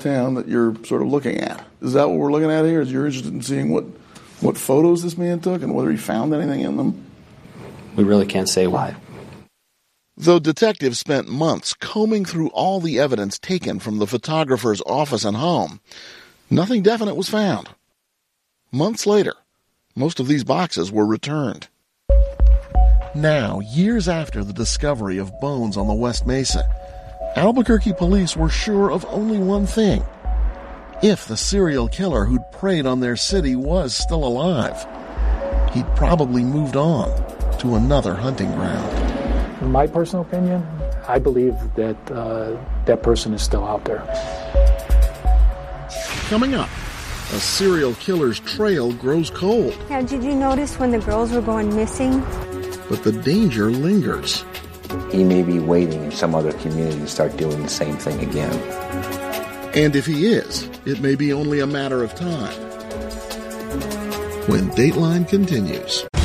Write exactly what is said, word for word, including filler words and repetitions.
town that you're sort of looking at. Is that what we're looking at here? Is you're interested in seeing what, what photos this man took and whether he found anything in them? We really can't say why. Though detectives spent months combing through all the evidence taken from the photographer's office and home, nothing definite was found. Months later, most of these boxes were returned. Now, years after the discovery of bones on the West Mesa, Albuquerque police were sure of only one thing. If the serial killer who'd preyed on their city was still alive, he'd probably moved on to another hunting ground. In my personal opinion, I believe that uh, that person is still out there. Coming up, a serial killer's trail grows cold. Yeah, did you notice when the girls were going missing? But the danger lingers. He may be waiting in some other community to start doing the same thing again. And if he is, it may be only a matter of time. When Dateline continues.